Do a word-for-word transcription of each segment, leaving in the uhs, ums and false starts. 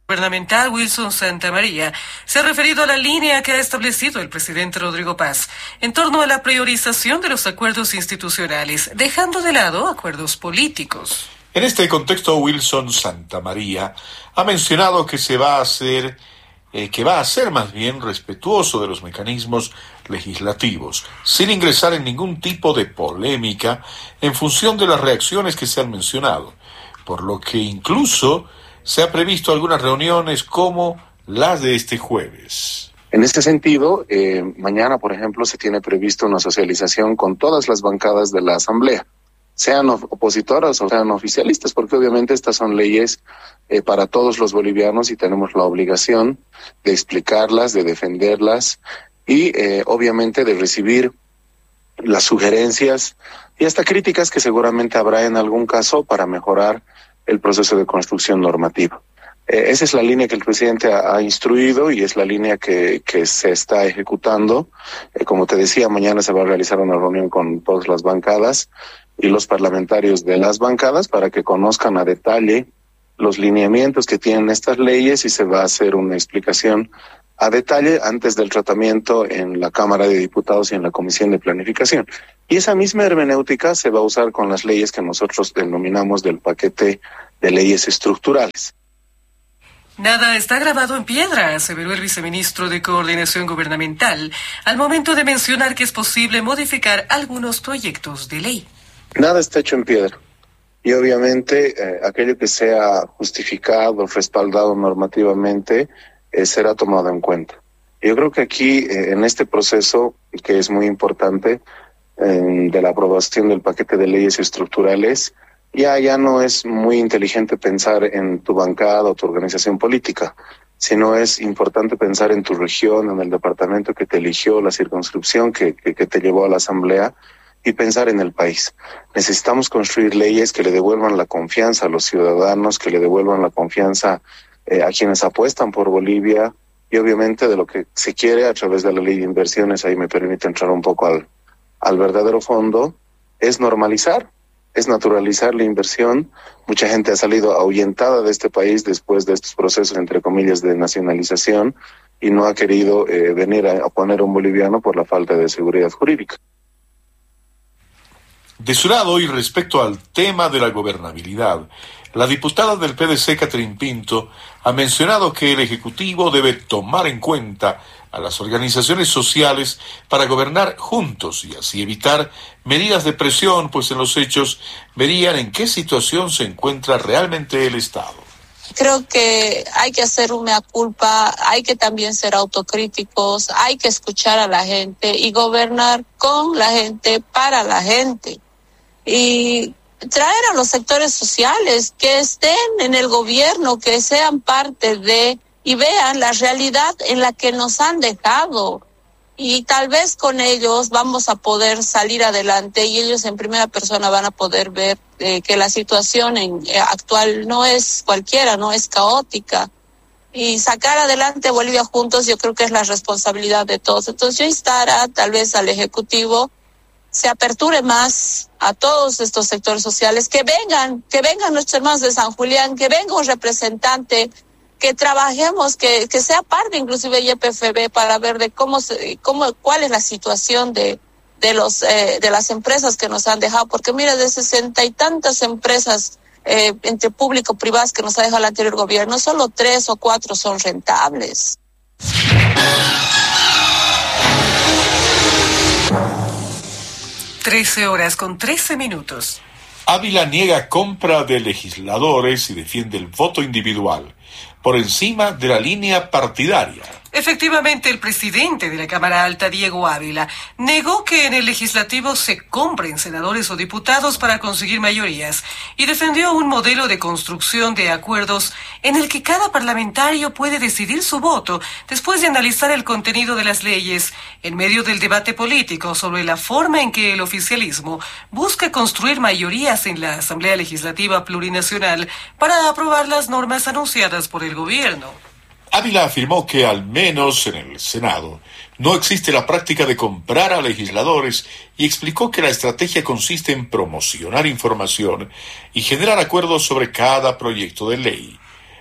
Gubernamental Wilson Santamaría se ha referido a la línea que ha establecido el presidente Rodrigo Paz en torno a la priorización de los acuerdos institucionales, dejando de lado acuerdos políticos. En este contexto, Wilson Santamaría ha mencionado que se va a hacer, eh, que va a ser más bien respetuoso de los mecanismos legislativos, sin ingresar en ningún tipo de polémica en función de las reacciones que se han mencionado, por lo que incluso se ha previsto algunas reuniones como las de este jueves. En este sentido, eh, mañana, por ejemplo, se tiene previsto una socialización con todas las bancadas de la Asamblea, sean opositoras o sean oficialistas, porque obviamente estas son leyes eh, para todos los bolivianos y tenemos la obligación de explicarlas, de defenderlas y eh, obviamente de recibir las sugerencias y hasta críticas que seguramente habrá en algún caso para mejorar el proceso de construcción normativa. Eh, esa es la línea que el presidente ha, ha instruido y es la línea que, que se está ejecutando. Eh, como te decía, mañana se va a realizar una reunión con todas las bancadas y los parlamentarios de las bancadas para que conozcan a detalle los lineamientos que tienen estas leyes y se va a hacer una explicación a detalle antes del tratamiento en la Cámara de Diputados y en la Comisión de Planificación. Y esa misma hermenéutica se va a usar con las leyes que nosotros denominamos del paquete de leyes estructurales. Nada está grabado en piedra, aseveró el viceministro de Coordinación Gubernamental, al momento de mencionar que es posible modificar algunos proyectos de ley. Nada está hecho en piedra. Y obviamente eh, aquello que sea justificado, respaldado normativamente, eh, será tomado en cuenta. Yo creo que aquí, eh, en este proceso, que es muy importante, eh, de la aprobación del paquete de leyes estructurales, ya, ya no es muy inteligente pensar en tu bancada o tu organización política, sino es importante pensar en tu región, en el departamento que te eligió, la circunscripción que, que, que te llevó a la asamblea, y pensar en el país. Necesitamos construir leyes que le devuelvan la confianza a los ciudadanos, que le devuelvan la confianza eh, a quienes apuestan por Bolivia, y obviamente de lo que se quiere a través de la ley de inversiones, ahí me permite entrar un poco al, al verdadero fondo, es normalizar, es naturalizar la inversión. Mucha gente ha salido ahuyentada de este país después de estos procesos, entre comillas, de nacionalización, y no ha querido eh, venir a, a poner a un boliviano por la falta de seguridad jurídica. De su lado, y respecto al tema de la gobernabilidad, la diputada del P D C, Catherine Pinto, ha mencionado que el Ejecutivo debe tomar en cuenta a las organizaciones sociales para gobernar juntos y así evitar medidas de presión, pues en los hechos verían en qué situación se encuentra realmente el Estado. Creo que hay que hacer una mea culpa, hay que también ser autocríticos, hay que escuchar a la gente y gobernar con la gente, para la gente. Y traer a los sectores sociales que estén en el gobierno, que sean parte de y vean la realidad en la que nos han dejado. Y tal vez con ellos vamos a poder salir adelante y ellos en primera persona van a poder ver eh, que la situación en, eh, actual no es cualquiera, no es caótica. Y sacar adelante a Bolivia juntos yo creo que es la responsabilidad de todos. Entonces yo instara tal vez al Ejecutivo se aperture más a todos estos sectores sociales, que vengan, que vengan nuestros hermanos de San Julián, que venga un representante, que trabajemos, que, que sea parte inclusive de Y P F B para ver de cómo se, cómo, cuál es la situación de, de los, eh, de las empresas que nos han dejado, porque mira, de sesenta y tantas empresas, eh, entre público y privadas que nos ha dejado el anterior gobierno, solo tres o cuatro son rentables. trece horas con trece minutos. Ávila niega compra de legisladores y defiende el voto individual por encima de la línea partidaria. Efectivamente, el presidente de la Cámara Alta, Diego Ávila, negó que en el legislativo se compren senadores o diputados para conseguir mayorías y defendió un modelo de construcción de acuerdos en el que cada parlamentario puede decidir su voto después de analizar el contenido de las leyes en medio del debate político sobre la forma en que el oficialismo busca construir mayorías en la Asamblea Legislativa Plurinacional para aprobar las normas anunciadas por el gobierno. Ávila afirmó que al menos en el Senado no existe la práctica de comprar a legisladores y explicó que la estrategia consiste en promocionar información y generar acuerdos sobre cada proyecto de ley.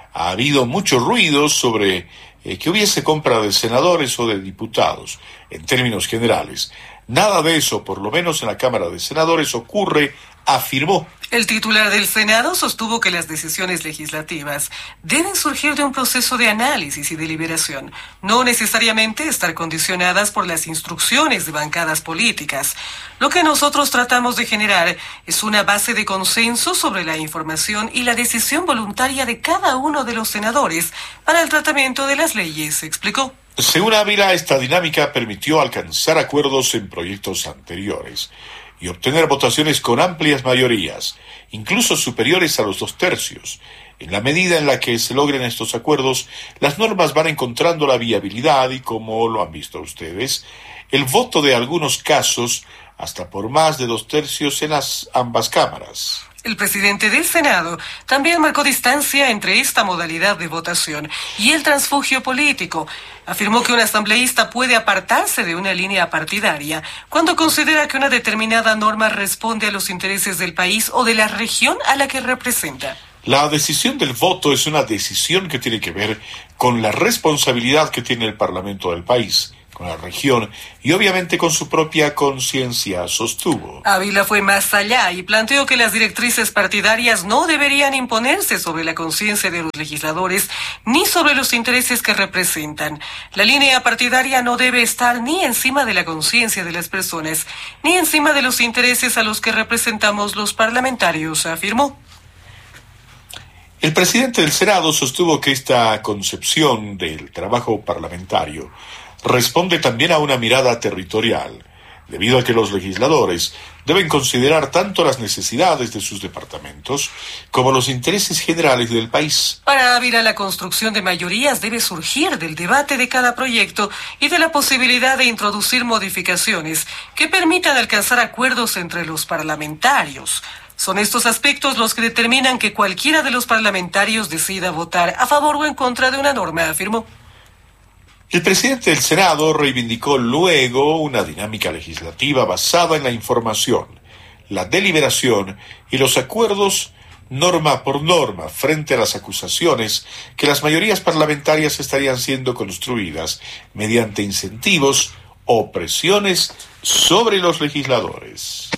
ha habido mucho ruido sobre eh, que hubiese compra de senadores o de diputados, en términos generales. Nada de eso, por lo menos en la Cámara de Senadores, ocurre, afirmó. El titular del Senado sostuvo que las decisiones legislativas deben surgir de un proceso de análisis y deliberación, no necesariamente estar condicionadas por las instrucciones de bancadas políticas. Lo que nosotros tratamos de generar es una base de consenso sobre la información y la decisión voluntaria de cada uno de los senadores para el tratamiento de las leyes, explicó. Según Ávila, esta dinámica permitió alcanzar acuerdos en proyectos anteriores y obtener votaciones con amplias mayorías, incluso superiores a los dos tercios. En la medida en la que se logren estos acuerdos, las normas van encontrando la viabilidad y, como lo han visto ustedes, el voto de algunos casos hasta por más de dos tercios en las ambas cámaras. El presidente del Senado también marcó distancia entre esta modalidad de votación y el transfugio político. Afirmó que un asambleísta puede apartarse de una línea partidaria cuando considera que una determinada norma responde a los intereses del país o de la región a la que representa. La decisión del voto es una decisión que tiene que ver con la responsabilidad que tiene el Parlamento del país, con la región y obviamente con su propia conciencia, sostuvo. Ávila fue más allá y planteó que las directrices partidarias no deberían imponerse sobre la conciencia de los legisladores ni sobre los intereses que representan. La línea partidaria no debe estar ni encima de la conciencia de las personas, ni encima de los intereses a los que representamos los parlamentarios, afirmó. El presidente del Senado sostuvo que esta concepción del trabajo parlamentario responde también a una mirada territorial, debido a que los legisladores deben considerar tanto las necesidades de sus departamentos como los intereses generales del país. Para Ávila, la construcción de mayorías debe surgir del debate de cada proyecto y de la posibilidad de introducir modificaciones que permitan alcanzar acuerdos entre los parlamentarios. Son estos aspectos los que determinan que cualquiera de los parlamentarios decida votar a favor o en contra de una norma, afirmó. El presidente del Senado reivindicó luego una dinámica legislativa basada en la información, la deliberación y los acuerdos norma por norma frente a las acusaciones que las mayorías parlamentarias estarían siendo construidas mediante incentivos o presiones sobre los legisladores.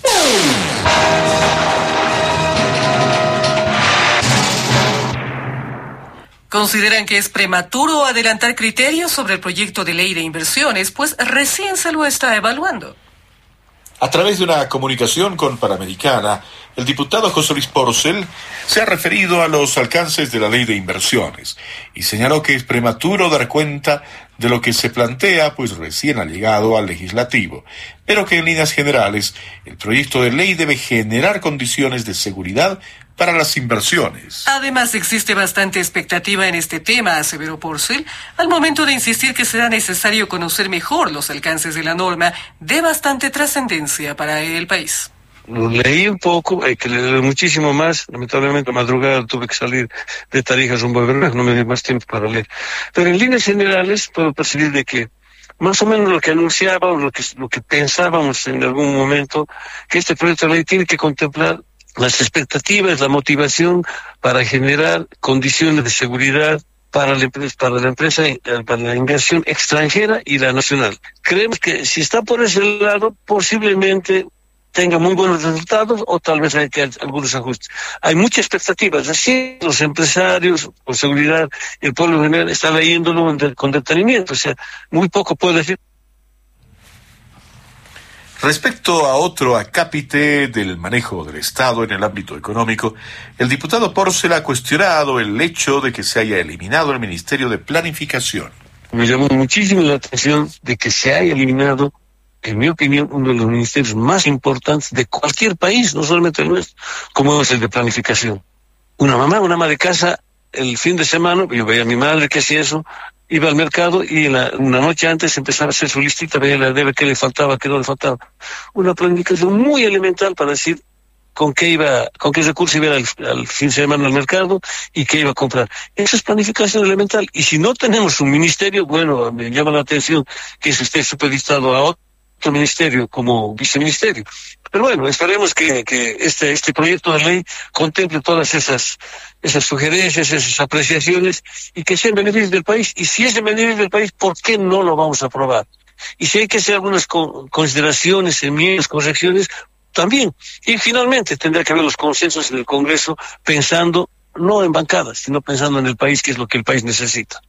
Consideran que es prematuro adelantar criterios sobre el proyecto de ley de inversiones, pues recién se lo está evaluando. A través de una comunicación con Panamericana, el diputado José Luis Porcel se ha referido a los alcances de la ley de inversiones y señaló que es prematuro dar cuenta de lo que se plantea, pues recién ha llegado al legislativo, pero que en líneas generales el proyecto de ley debe generar condiciones de seguridad para las inversiones. Además, existe bastante expectativa en este tema, aseveró Porcel, al momento de insistir que será necesario conocer mejor los alcances de la norma de bastante trascendencia para el país. Lo leí un poco, hay que leer muchísimo más. Lamentablemente, a madrugada tuve que salir de Tarija rumbo a Bermejo, no me dio más tiempo para leer. Pero en líneas generales puedo percibir de que más o menos lo que anunciábamos, lo que, lo que pensábamos en algún momento, que este proyecto de ley tiene que contemplar las expectativas, la motivación para generar condiciones de seguridad para la empresa, para la empresa, para la inversión extranjera y la nacional. Creemos que si está por ese lado, posiblemente tenga muy buenos resultados o tal vez hay que hacer algunos ajustes. Hay muchas expectativas, así los empresarios, con seguridad, el pueblo en general está leyéndolo con detenimiento, o sea, muy poco puedo decir. Respecto a otro acápite del manejo del Estado en el ámbito económico, el diputado Porcel ha cuestionado el hecho de que se haya eliminado el Ministerio de Planificación. Me llamó muchísimo la atención de que se haya eliminado, en mi opinión, uno de los ministerios más importantes de cualquier país, no solamente el nuestro, como es el de planificación. Una mamá, una ama de casa, el fin de semana, yo veía a mi madre que hacía eso, iba al mercado y la, una noche antes empezaba a hacer su listita, veía la debe, qué le faltaba, qué no le faltaba. Una planificación muy elemental para decir con qué iba, con qué recursos iba al, al fin de semana al mercado y qué iba a comprar. Esa es planificación elemental. Y si no tenemos un ministerio, bueno, me llama la atención que se esté supeditado a otro otro ministerio como viceministerio. Pero bueno, esperemos que, que este, este proyecto de ley contemple todas esas, esas sugerencias, esas apreciaciones y que sea en beneficio del país. Y si es en beneficio del país, ¿por qué no lo vamos a aprobar? Y si hay que hacer algunas co- consideraciones, enmiendas, correcciones, también. Y finalmente tendrá que haber los consensos en el Congreso pensando no en bancadas, sino pensando en el país, que es lo que el país necesita.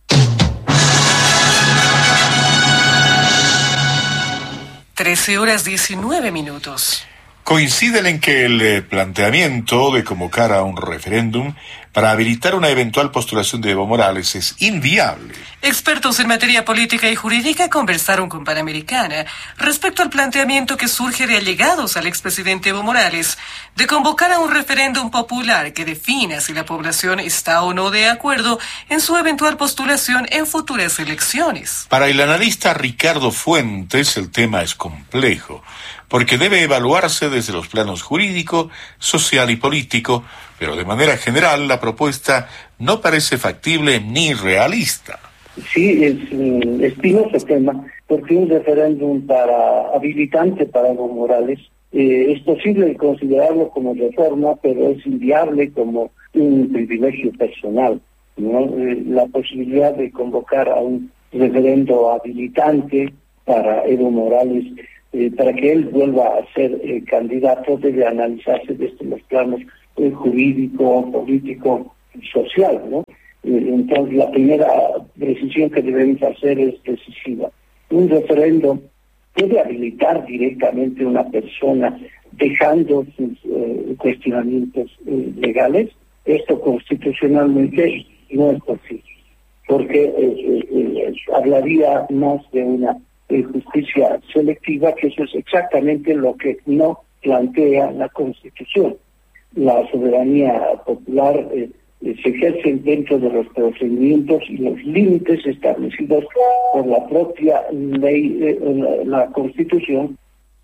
trece horas diecinueve minutos. Coinciden en que el eh, planteamiento de convocar a un referéndum para habilitar una eventual postulación de Evo Morales es inviable. Expertos en materia política y jurídica conversaron con Panamericana respecto al planteamiento que surge de allegados al expresidente Evo Morales de convocar a un referéndum popular que defina si la población está o no de acuerdo en su eventual postulación en futuras elecciones. Para el analista Ricardo Fuentes, el tema es complejo, porque debe evaluarse desde los planos jurídico, social y político, pero de manera general la propuesta no parece factible ni realista. Sí, es un espinoso tema, porque un referéndum para habilitante para Evo Morales eh, es posible considerarlo como reforma, pero es inviable como un privilegio personal, ¿no? Eh, la posibilidad de convocar a un referendo habilitante para Evo Morales, eh, para que él vuelva a ser eh, candidato, debe analizarse desde los planos eh, jurídico, político y social, ¿no? Entonces, la primera decisión que debemos hacer es decisiva. Un referendo puede habilitar directamente a una persona dejando sus eh, cuestionamientos eh, legales. Esto constitucionalmente no es posible, porque eh, eh, hablaría más de una eh, justicia selectiva, que eso es exactamente lo que no plantea la Constitución. La soberanía popular eh, se ejercen dentro de los procedimientos y los límites establecidos por la propia ley, eh, la, la Constitución.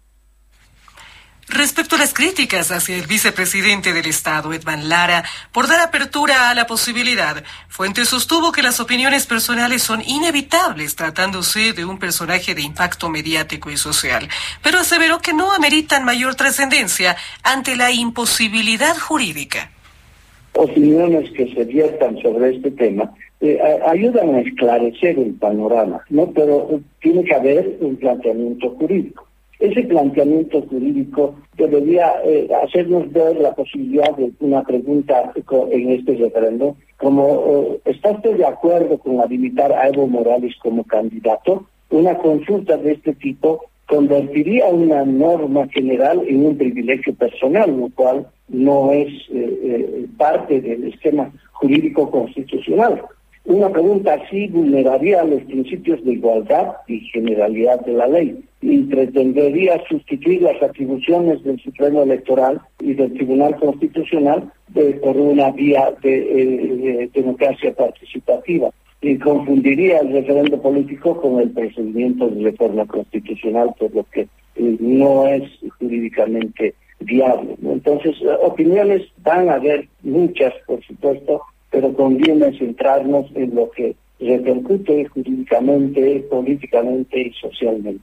Respecto a las críticas hacia el vicepresidente del Estado, Edman Lara, por dar apertura a la posibilidad, Fuentes sostuvo que las opiniones personales son inevitables tratándose de un personaje de impacto mediático y social, pero aseveró que no ameritan mayor trascendencia ante la imposibilidad jurídica. Opiniones que se viertan sobre este tema eh, a, ayudan a esclarecer el panorama, ¿no? Pero eh, tiene que haber un planteamiento jurídico. Ese planteamiento jurídico debería eh, hacernos ver la posibilidad de una pregunta en este referéndum, como eh, ¿está usted de acuerdo con habilitar a Evo Morales como candidato? Una consulta de este tipo convertiría una norma general en un privilegio personal, lo cual no es eh, eh, parte del esquema jurídico constitucional. Una pregunta así vulneraría los principios de igualdad y generalidad de la ley y pretendería sustituir las atribuciones del Supremo Electoral y del Tribunal Constitucional de, por una vía de, eh, de democracia participativa, y confundiría el referendo político con el procedimiento de reforma constitucional, por lo que eh, no es jurídicamente viable, ¿no? Entonces, opiniones van a haber muchas, por supuesto, pero conviene centrarnos en lo que repercute jurídicamente, políticamente y socialmente.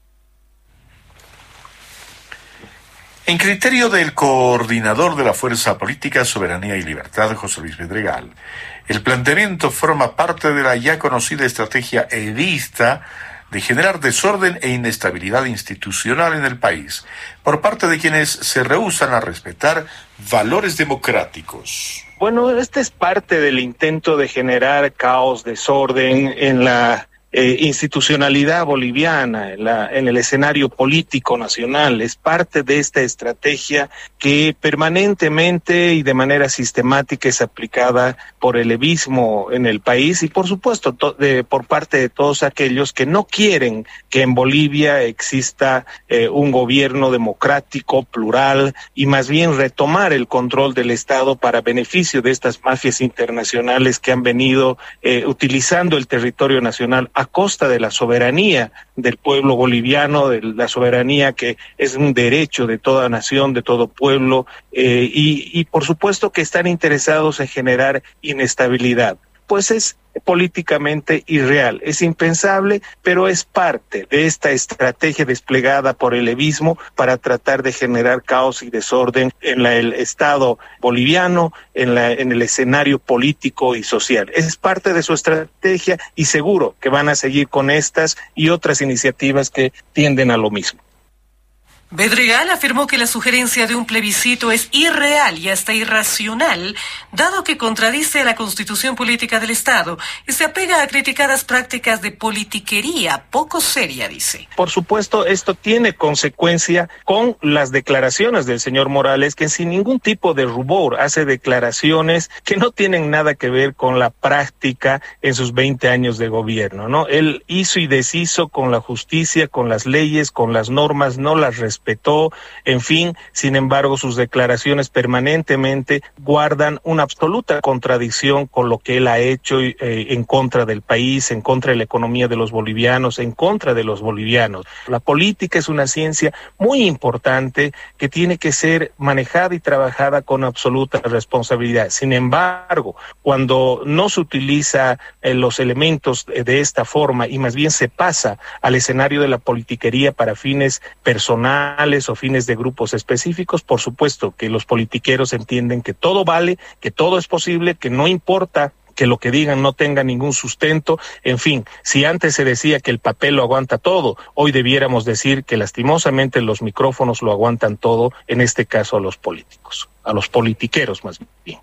En criterio del coordinador de la Fuerza Política Soberanía y Libertad, José Luis Pedregal, el planteamiento forma parte de la ya conocida estrategia edista de generar desorden e inestabilidad institucional en el país, por parte de quienes se rehúsan a respetar valores democráticos. Bueno, este es parte del intento de generar caos, desorden en la eh, institucionalidad boliviana, en, la, en el escenario político nacional. Es parte de esta estrategia que permanentemente y de manera sistemática es aplicada por el evismo en el país y, por supuesto, to, de, por parte de todos aquellos que no quieren que en Bolivia exista eh, un gobierno democrático, plural, y más bien retomar el control del Estado para beneficio de estas mafias internacionales que han venido eh, utilizando el territorio nacional a costa de la soberanía del pueblo boliviano, de la soberanía que es un derecho de toda nación, de todo pueblo, eh, y, y por supuesto que están interesados en generar inestabilidad. pues es políticamente irreal, es impensable, pero es parte de esta estrategia desplegada por el levismo para tratar de generar caos y desorden en la, el Estado boliviano, en, la, en el escenario político y social. Es parte de su estrategia y seguro que van a seguir con estas y otras iniciativas que tienden a lo mismo. Bedregal afirmó que la sugerencia de un plebiscito es irreal y hasta irracional, dado que contradice a la Constitución Política del Estado y se apega a criticadas prácticas de politiquería poco seria, dice. Por supuesto, esto tiene consecuencia con las declaraciones del señor Morales, que sin ningún tipo de rubor hace declaraciones que no tienen nada que ver con la práctica en sus veinte años de gobierno, ¿no? Él hizo y deshizo con la justicia, con las leyes, con las normas, no las respetó. respetó, en fin, sin embargo, sus declaraciones permanentemente guardan una absoluta contradicción con lo que él ha hecho eh, en contra del país, en contra de la economía de los bolivianos, en contra de los bolivianos. La política es una ciencia muy importante que tiene que ser manejada y trabajada con absoluta responsabilidad. Sin embargo, cuando no se utiliza eh, los elementos de, de esta forma y más bien se pasa al escenario de la politiquería para fines personales, o fines de grupos específicos, por supuesto que los politiqueros entienden que todo vale, que todo es posible, que no importa que lo que digan no tenga ningún sustento. En fin, si antes se decía que el papel lo aguanta todo, hoy debiéramos decir que lastimosamente los micrófonos lo aguantan todo, en este caso a los políticos, a los politiqueros más bien.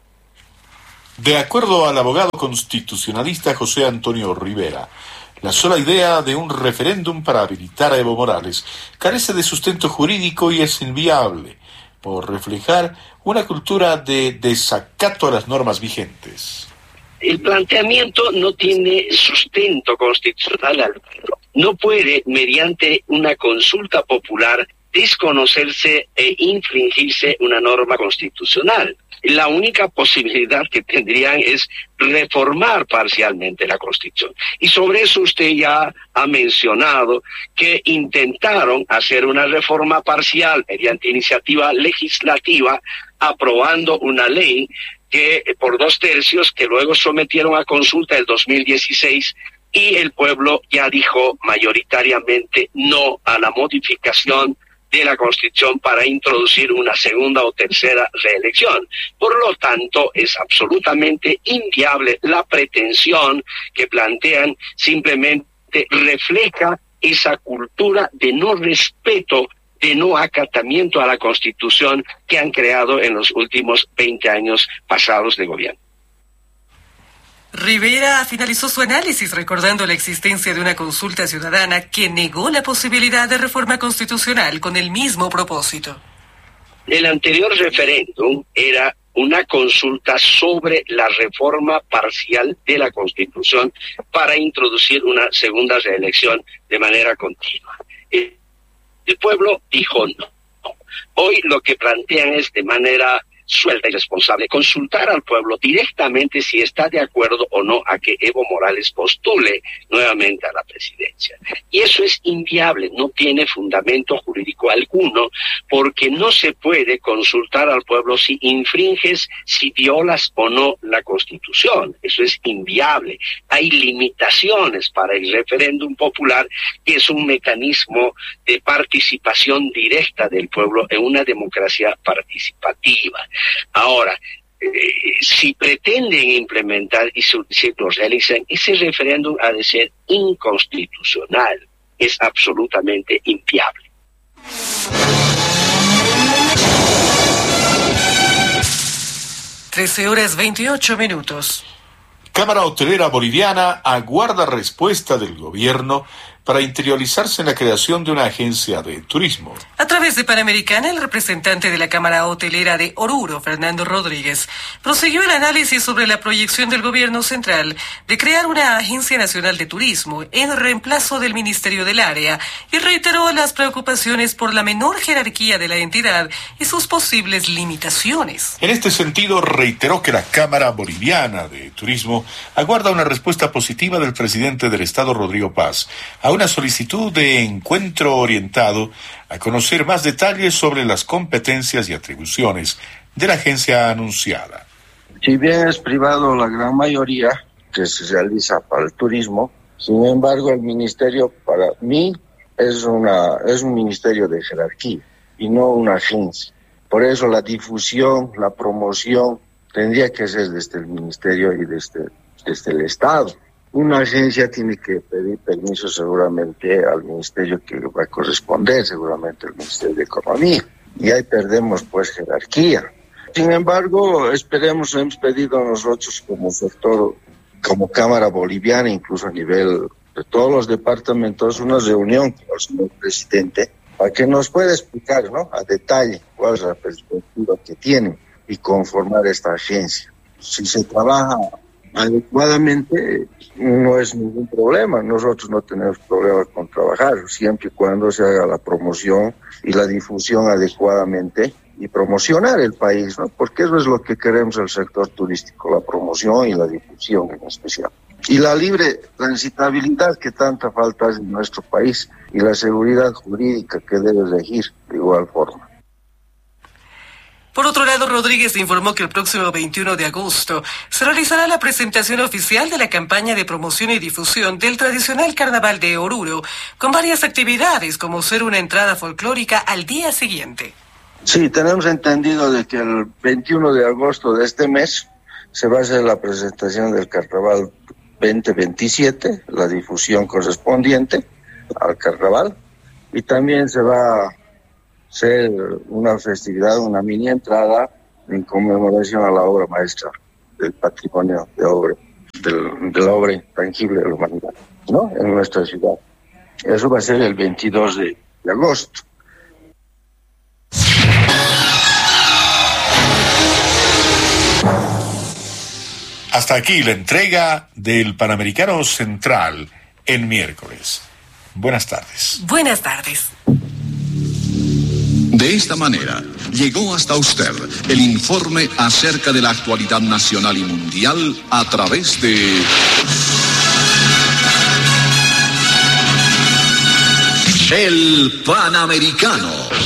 De acuerdo al abogado constitucionalista José Antonio Rivera, la sola idea de un referéndum para habilitar a Evo Morales carece de sustento jurídico y es inviable, por reflejar una cultura de desacato a las normas vigentes. El planteamiento no tiene sustento constitucional. No puede, mediante una consulta popular, desconocerse e infringirse una norma constitucional. La única posibilidad que tendrían es reformar parcialmente la Constitución. Y sobre eso usted ya ha mencionado que intentaron hacer una reforma parcial mediante iniciativa legislativa, aprobando una ley que por dos tercios que luego sometieron a consulta el dos mil dieciséis y el pueblo ya dijo mayoritariamente no a la modificación de la Constitución para introducir una segunda o tercera reelección. Por lo tanto, es absolutamente inviable la pretensión que plantean, simplemente refleja esa cultura de no respeto, de no acatamiento a la Constitución que han creado en los últimos veinte años pasados de gobierno. Rivera finalizó su análisis recordando la existencia de una consulta ciudadana que negó la posibilidad de reforma constitucional con el mismo propósito. El anterior referéndum era una consulta sobre la reforma parcial de la Constitución para introducir una segunda reelección de manera continua. El, el pueblo dijo no. Hoy lo que plantean es de manera suelta y responsable consultar al pueblo directamente si está de acuerdo o no a que Evo Morales postule nuevamente a la presidencia. Y eso es inviable, no tiene fundamento jurídico alguno, porque no se puede consultar al pueblo si infringes, si violas o no la Constitución. Eso es inviable. Hay limitaciones para el referéndum popular, que es un mecanismo de participación directa del pueblo en una democracia participativa. Ahora, eh, si pretenden implementar y si lo realizan, ese referéndum ha de ser inconstitucional, es absolutamente inviable. trece horas veintiocho minutos. Cámara Hotelera Boliviana aguarda respuesta del gobierno para interiorizarse en la creación de una agencia de turismo. A través de Panamericana, el representante de la Cámara Hotelera de Oruro, Fernando Rodríguez, prosiguió el análisis sobre la proyección del gobierno central de crear una agencia nacional de turismo en reemplazo del Ministerio del Área y reiteró las preocupaciones por la menor jerarquía de la entidad y sus posibles limitaciones. En este sentido, reiteró que la Cámara Boliviana de Turismo aguarda una respuesta positiva del presidente del Estado, Rodrigo Paz, a una solicitud de encuentro orientado a conocer más detalles sobre las competencias y atribuciones de la agencia anunciada. Si bien es privado la gran mayoría, que se realiza para el turismo. Sin embargo, el ministerio para mí es, una, es un ministerio de jerarquía y no una agencia. Por eso la difusión, la promoción tendría que ser desde el ministerio y desde, desde el Estado. Una agencia tiene que pedir permiso seguramente al ministerio que va a corresponder, seguramente al Ministerio de Economía. Y ahí perdemos pues jerarquía. Sin embargo, esperemos, hemos pedido nosotros como sector, como Cámara Boliviana, incluso a nivel de todos los departamentos, una reunión con el señor presidente para que nos pueda explicar, ¿no?, a detalle cuál es la perspectiva que tiene y conformar esta agencia. Si se trabaja adecuadamente, no es ningún problema. Nosotros no tenemos problema con trabajar, siempre y cuando se haga la promoción y la difusión adecuadamente y promocionar el país, ¿no? Porque eso es lo que queremos el sector turístico, la promoción y la difusión en especial. Y la libre transitabilidad que tanta falta hace en nuestro país y la seguridad jurídica que debe regir de igual forma. Por otro lado, Rodríguez informó que el próximo veintiuno de agosto se realizará la presentación oficial de la campaña de promoción y difusión del tradicional Carnaval de Oruro, con varias actividades como ser una entrada folclórica al día siguiente. Sí, tenemos entendido de que el veintiuno de agosto de este mes se va a hacer la presentación del Carnaval veinte veintisiete, la difusión correspondiente al Carnaval, y también se va a hacer una festividad, una mini entrada en conmemoración a la obra maestra del patrimonio de obra, del, de la obra intangible de la humanidad, ¿no?, en nuestra ciudad. Eso va a ser el veintidós de agosto. Hasta aquí la entrega del Panamericano Central en miércoles. Buenas tardes. Buenas tardes. De esta manera, llegó hasta usted el informe acerca de la actualidad nacional y mundial a través de El Panamericano.